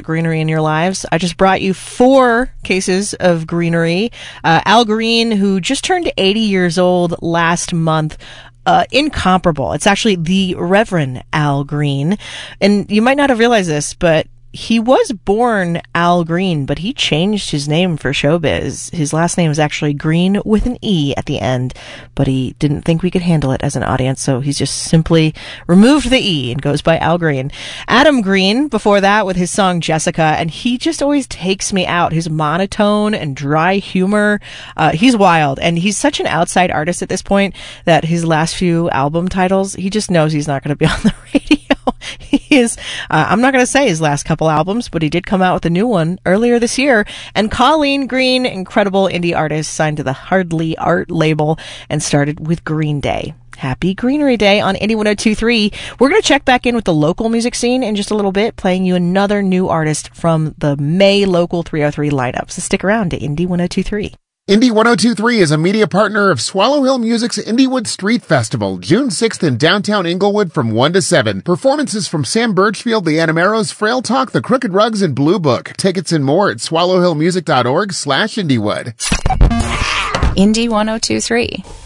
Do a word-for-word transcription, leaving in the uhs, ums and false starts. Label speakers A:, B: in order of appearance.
A: greenery in your lives. I just brought you four cases of greenery. Uh, Al Green, who just turned eighty years old last month. Uh, incomparable. It's actually the Reverend Al Green. And you might not have realized this, but he was born Al Green, but he changed his name for showbiz. His last name is actually Green with an E at the end, but he didn't think we could handle it as an audience, so he's just simply removed the E and goes by Al Green. Adam Green, before that, with his song Jessica, and he just always takes me out. His monotone and dry humor, uh, he's wild, and he's such an outside artist at this point that his last few album titles, he just knows he's not going to be on the radio. He is, uh, I'm not going to say his last couple albums, but he did come out with a new one earlier this year. And Colleen Green, incredible indie artist, signed to the Hardly Art label and started with Green Day. Happy Greenery Day on Indie one oh two point three. We're going to check back in with the local music scene in just a little bit, playing you another new artist from the May Local three oh three lineup. So stick around to Indie one oh two point three.
B: Indie one oh two point three is a media partner of Swallow Hill Music's Indiewood Street Festival, June sixth in downtown Inglewood from one to seven. Performances from Sam Birchfield, the Animeros, Frail Talk, the Crooked Rugs, and Blue Book. Tickets and more at swallowhillmusic.org slash Indiewood.
C: Indie one oh two point three.